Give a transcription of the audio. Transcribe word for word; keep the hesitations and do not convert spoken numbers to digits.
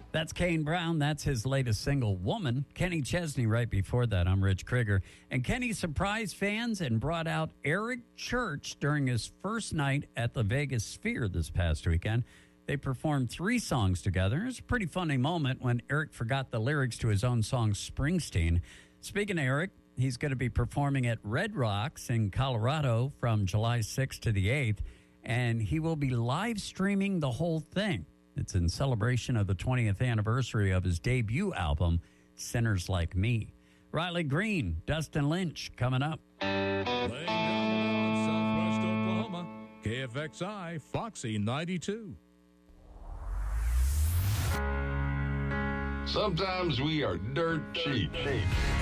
That's Kane Brown. That's his latest single, Woman. Kenny Chesney right before that. I'm Rich Krieger. And Kenny surprised fans and brought out Eric Church during his first night at the Vegas Sphere this past weekend. They performed three songs together. It was a pretty funny moment when Eric forgot the lyrics to his own song, Springsteen. Speaking of Eric, he's going to be performing at Red Rocks in Colorado from July sixth to the eighth, and he will be live streaming the whole thing. It's in celebration of the twentieth anniversary of his debut album, Sinners Like Me. Riley Green, Dustin Lynch, coming up. Laying down in Southwest Oklahoma, K F X I, Foxy ninety-two. Sometimes we are dirt cheap.